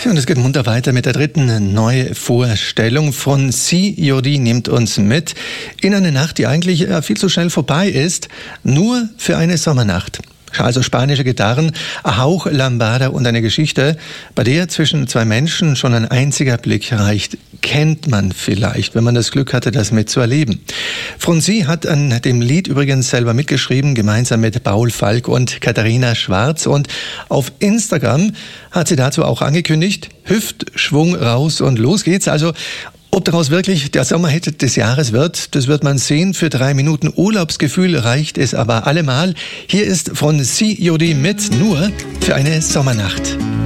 Ja, und es geht munter weiter mit der dritten Neuvorstellung von CJD nimmt uns mit in eine Nacht, die eigentlich viel zu schnell vorbei ist, nur für eine Sommernacht. Also spanische Gitarren, ein Hauch Lambada und eine Geschichte, bei der zwischen zwei Menschen schon ein einziger Blick reicht. Kennt man vielleicht, wenn man das Glück hatte, das mitzuerleben. Franzi hat an dem Lied übrigens selber mitgeschrieben, gemeinsam mit Paul Falk und Katharina Schwarz. Und auf Instagram hat sie dazu auch angekündigt, Hüftschwung raus und los geht's. Also ob daraus wirklich der Sommerhit des Jahres wird, das wird man sehen. Für 3 Minuten Urlaubsgefühl reicht es aber allemal. Hier ist von CJD mit nur für eine Sommernacht.